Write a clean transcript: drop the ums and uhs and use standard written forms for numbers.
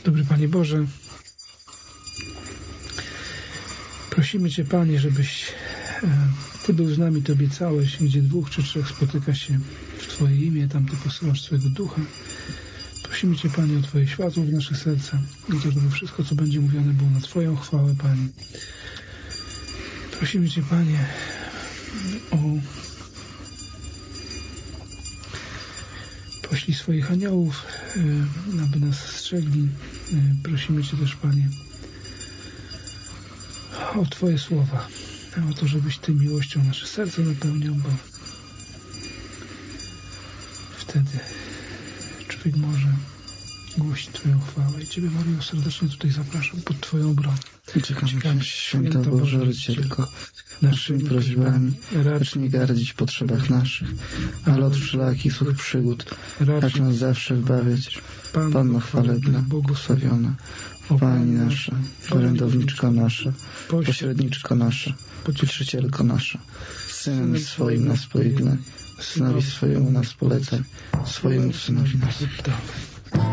Dobry Panie Boże, prosimy Cię, Panie, żebyś Ty był z nami, Ty obiecałeś, gdzie 2 czy 3 spotyka się w Twoje imię, tam Ty posyłasz swojego Ducha. Prosimy Cię, Panie, o Twoje światło w nasze serca i to, żeby wszystko, co będzie mówione, było na Twoją chwałę, Panie. Prosimy Cię, Panie, poślij swoich aniołów, aby nas strzegli. Prosimy Cię też, Panie, o Twoje słowa, o to, żebyś Ty miłością nasze serce napełniał, bo wtedy człowiek może głosić Twoją chwałę. I Ciebie, Maryjo, serdecznie tutaj zapraszam pod Twoją obronę. Czekam, Święta Boża Rodzicielko, naszymi prośbami, racz nie gardzić w potrzebach naszych, ale od wszelakich złych przygód, racz nas zawsze wybawiać. Panno chwalebna, błogosławiona, Pani nasza, orędowniczko nasza, pośredniczko nasza, pocieszycielko nasza, Synem swoim nas pojednaj, Synowi swojemu nas polecaj, swojemu Synowi nas oddawaj.